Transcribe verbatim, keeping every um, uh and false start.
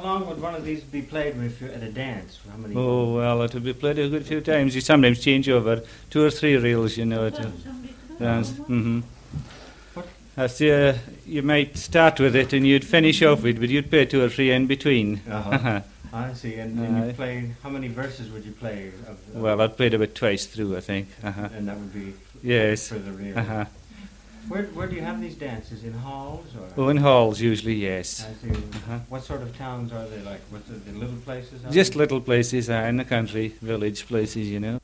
long would one of these be played if you're at a dance? How many? Oh, well, it would be played a good few times. You sometimes change over two or three reels, you know. To dance. Mm-hmm. As uh, you might start with it and you'd finish off with, but you'd play two or three in between. Uh-huh. I see. And, and Uh, you play, how many verses would you play? Of, of Well, I'd played about twice through, I think. Uh-huh. And that would be Yes. for the real. Uh-huh. Where, where do you have these dances? In halls? Or? Oh, in halls usually, yes. I see. Uh-huh. What sort of towns are they like? What's the, the little places? Are Just they? little places uh, in the country, village places, you know.